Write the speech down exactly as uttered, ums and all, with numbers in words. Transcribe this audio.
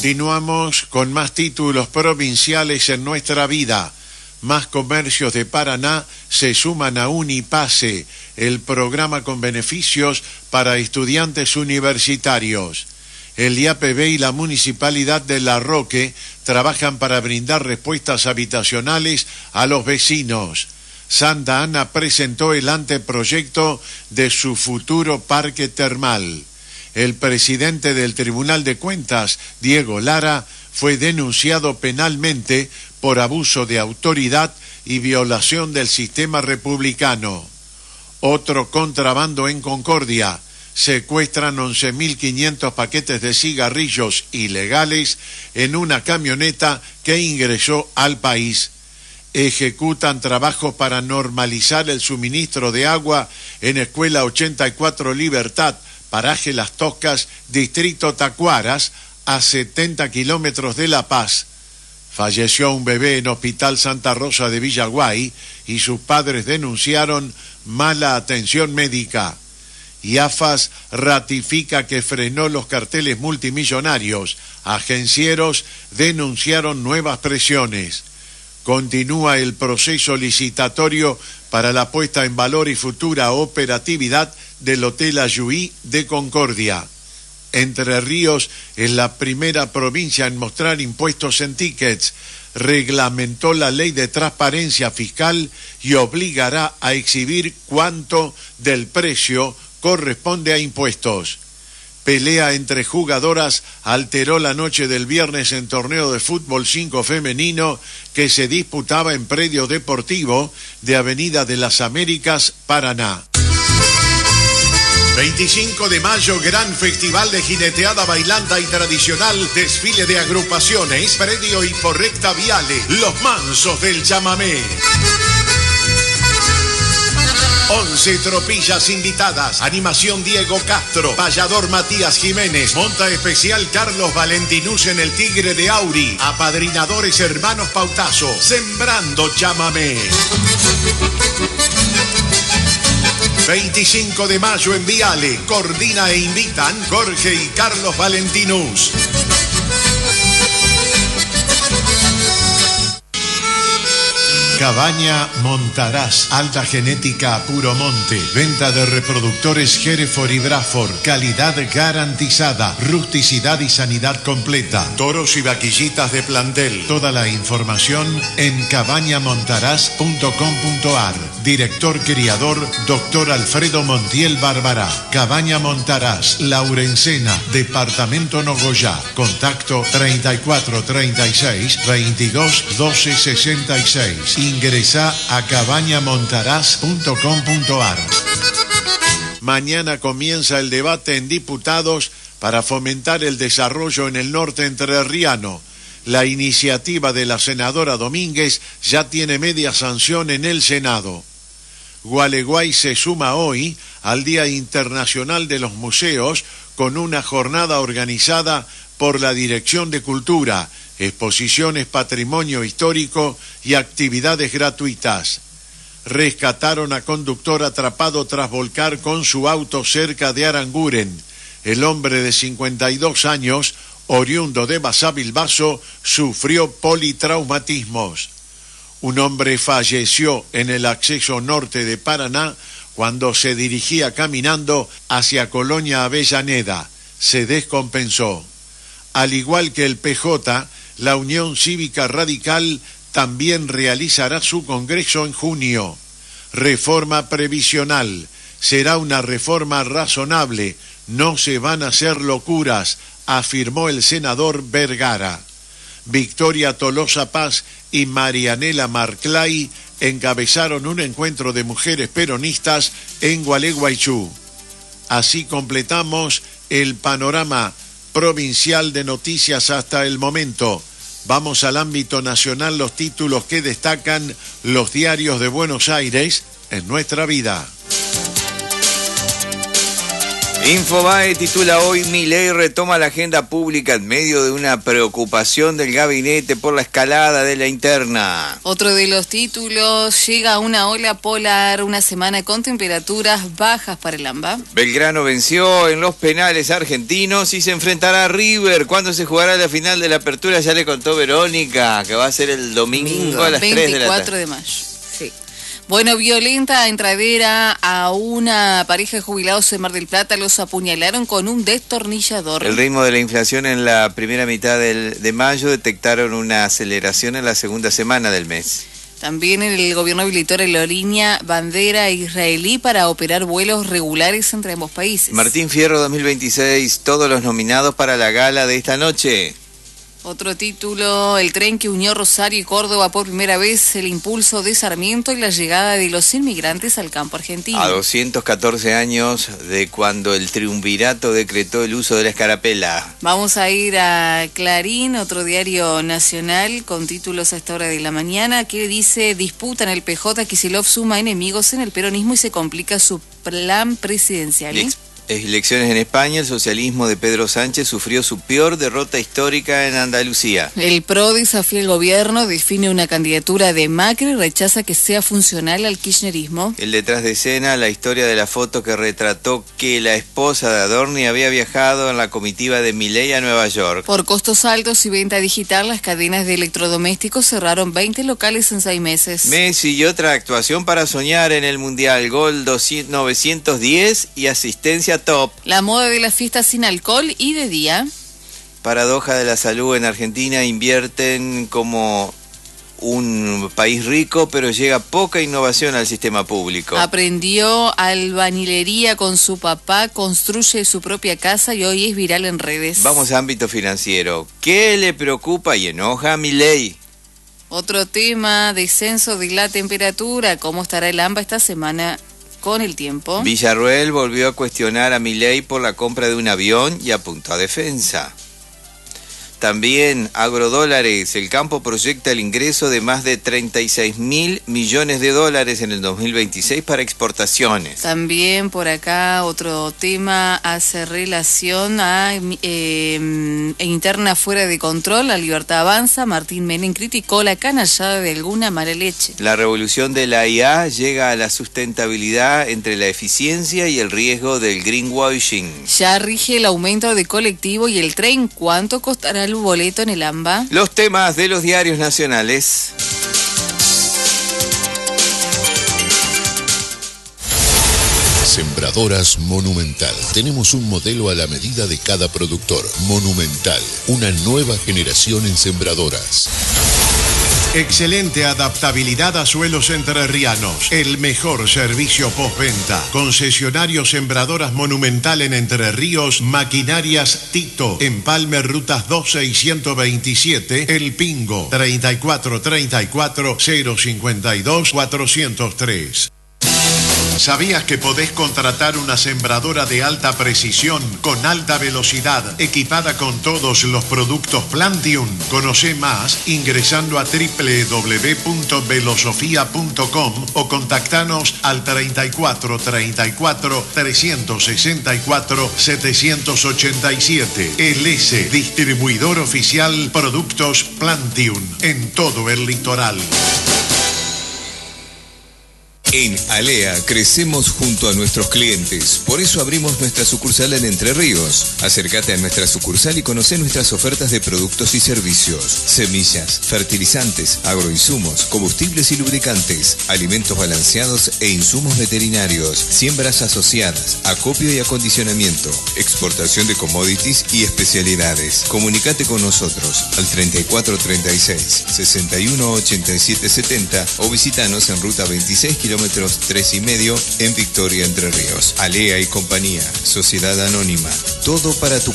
Continuamos con más títulos provinciales en nuestra vida. Más comercios de Paraná se suman a Unipase, el programa con beneficios para estudiantes universitarios. El I A P B y la Municipalidad de La Roque trabajan para brindar respuestas habitacionales a los vecinos. Santa Ana presentó el anteproyecto de su futuro parque termal. El presidente del Tribunal de Cuentas, Diego Lara, fue denunciado penalmente por abuso de autoridad y violación del sistema republicano. Otro contrabando en Concordia. Secuestran once mil quinientos paquetes de cigarrillos ilegales en una camioneta que ingresó al país. Ejecutan trabajos para normalizar el suministro de agua en Escuela ochenta y cuatro Libertad, paraje Las Toscas, distrito Tacuaras, a setenta kilómetros de La Paz. Falleció un bebé en Hospital Santa Rosa de Villaguay y sus padres denunciaron mala atención médica. IAFAS ratifica que frenó los carteles multimillonarios. Agencieros denunciaron nuevas presiones. Continúa el proceso licitatorio para la puesta en valor y futura operatividad del Hotel Ayuí de Concordia. Entre Ríos es la primera provincia en mostrar impuestos en tickets. Reglamentó la ley de transparencia fiscal y obligará a exhibir cuánto del precio corresponde a impuestos. Pelea entre jugadoras alteró la noche del viernes en torneo de fútbol cinco femenino que se disputaba en predio deportivo de Avenida de las Américas, Paraná. veinticinco de mayo, gran festival de jineteada, bailanta y tradicional desfile de agrupaciones, predio Hiporrecta Viale, Los Mansos del Chamamé. once tropillas invitadas, animación Diego Castro, payador Matías Jiménez, monta especial Carlos Valentinus en el Tigre de Auri, apadrinadores Hermanos Pautazo, sembrando chamamé. veinticinco de mayo en Viale, coordina e invitan Jorge y Carlos Valentinus. Cabaña Montaraz, alta genética a puro monte, venta de reproductores Hereford y Braford, calidad garantizada, rusticidad y sanidad completa, toros y vaquillitas de plantel. Toda la información en cabaña montaraz punto com punto ar. Director criador, doctor Alfredo Montiel Bárbara. Cabaña Montaraz, Laurencena, departamento Nogoyá. Contacto treinta y cuatro treinta y seis veintidós doce sesenta y seis. Ingresá a cabaña montaraz punto com punto ar. Mañana comienza el debate en diputados para fomentar el desarrollo en el norte entrerriano. La iniciativa de la senadora Domínguez ya tiene media sanción en el Senado. Gualeguay se suma hoy al Día Internacional de los Museos con una jornada organizada por la Dirección de Cultura, exposiciones, patrimonio histórico y actividades gratuitas. Rescataron a conductor atrapado tras volcar con su auto cerca de Aranguren. El hombre de cincuenta y dos años, oriundo de Basavilbaso, sufrió politraumatismos. Un hombre falleció en el acceso norte de Paraná cuando se dirigía caminando hacia Colonia Avellaneda. Se descompensó. Al igual que el P J, la Unión Cívica Radical también realizará su congreso en junio. Reforma previsional. Será una reforma razonable. No se van a hacer locuras, afirmó el senador Vergara. Victoria Tolosa Paz y Marianela Marclay encabezaron un encuentro de mujeres peronistas en Gualeguaychú. Así completamos el panorama provincial de noticias hasta el momento. Vamos al ámbito nacional, los títulos que destacan los diarios de Buenos Aires en nuestra vida. Infobae titula hoy: Milei retoma la agenda pública en medio de una preocupación del gabinete por la escalada de la interna. Otro de los títulos: llega una ola polar, una semana con temperaturas bajas para el AMBA. Belgrano venció en los penales argentinos y se enfrentará a River. ¿Cuándo se jugará la final de la apertura? Ya le contó Verónica, que va a ser el domingo, domingo a las tres de la tarde. veinticuatro de mayo. Sí. Bueno, violenta entradera a una pareja de jubilados en Mar del Plata. Los apuñalaron con un destornillador. El ritmo de la inflación en la primera mitad del, de mayo detectaron una aceleración en la segunda semana del mes. También el gobierno habilitó la aerolínea bandera israelí para operar vuelos regulares entre ambos países. Martín Fierro dos mil veintiséis, todos los nominados para la gala de esta noche. Otro título: el tren que unió Rosario y Córdoba por primera vez, el impulso de Sarmiento y la llegada de los inmigrantes al campo argentino. A doscientos catorce años de cuando el triunvirato decretó el uso de la escarapela. Vamos a ir a Clarín, otro diario nacional, con títulos a esta hora de la mañana, que dice: disputan el P J, Kicillof suma enemigos en el peronismo y se complica su plan presidencial. ¿eh? Elecciones en España, el socialismo de Pedro Sánchez sufrió su peor derrota histórica en Andalucía. El P R O desafía al gobierno, define una candidatura de Macri y rechaza que sea funcional al kirchnerismo. El detrás de escena, la historia de la foto que retrató que la esposa de Adorni había viajado en la comitiva de Milei a Nueva York. Por costos altos y venta digital, las cadenas de electrodomésticos cerraron veinte locales en seis meses. Messi y otra actuación para soñar en el Mundial, gol novecientos diez y asistencia top. La moda de las fiestas sin alcohol y de día. Paradoja de la salud: en Argentina invierten como un país rico, pero llega poca innovación al sistema público. Aprendió albañilería con su papá, construye su propia casa y hoy es viral en redes. Vamos a ámbito financiero. ¿Qué le preocupa y enoja a Milei? Otro tema: descenso de la temperatura. ¿Cómo estará el AMBA esta semana con el tiempo? Villarroel volvió a cuestionar a Milei por la compra de un avión y apuntó a defensa. También agrodólares. El campo proyecta el ingreso de más de treinta y seis mil millones de dólares en el dos mil veintiséis para exportaciones. También por acá otro tema hace relación a eh, interna fuera de control. La libertad avanza. Martín Menem criticó la canallada de alguna mala leche. La revolución de la I A llega a la sustentabilidad entre la eficiencia y el riesgo del greenwashing. Ya rige el aumento de colectivo y el tren. ¿Cuánto costará el boleto en el AMBA? Los temas de los diarios nacionales. Sembradoras Monumental. Tenemos un modelo a la medida de cada productor. Monumental, una nueva generación en sembradoras. Excelente adaptabilidad a suelos entrerrianos. El mejor servicio postventa. Concesionario Sembradoras Monumental en Entre Ríos. Maquinarias Tito. Empalme Rutas doce y ciento veintisiete. El Pingo. treinta y cuatro treinta y cuatro cero cincuenta y dos cuatrocientos tres. ¿Sabías que podés contratar una sembradora de alta precisión con alta velocidad, equipada con todos los productos Plantium? Conoce más ingresando a doble u doble u doble u punto velosofía punto com o contactanos al treinta y cuatro treinta y cuatro trescientos sesenta y cuatro setecientos ochenta y siete. El S, distribuidor oficial Productos Plantium en todo el litoral. En Alea crecemos junto a nuestros clientes, por eso abrimos nuestra sucursal en Entre Ríos. Acércate a nuestra sucursal y conoce nuestras ofertas de productos y servicios: semillas, fertilizantes, agroinsumos, combustibles y lubricantes, alimentos balanceados e insumos veterinarios, siembras asociadas, acopio y acondicionamiento, exportación de commodities y especialidades. Comunicate con nosotros al treinta y cuatro treinta y seis sesenta y uno ochenta y siete setenta o visitanos en ruta veintiséis kilómetros tres y medio en Victoria, Entre Ríos. Alea y compañía, Sociedad Anónima, todo para tu